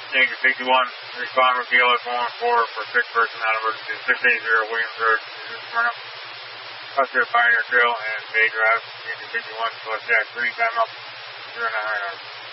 Danger 61, respond with BLS 114 for 6 person non-emergency 680 Williams Road, Smyrna. Cluster Pioneer Trail and Bay Drive, Danger 61, select Jack 3, time up, 09 hours.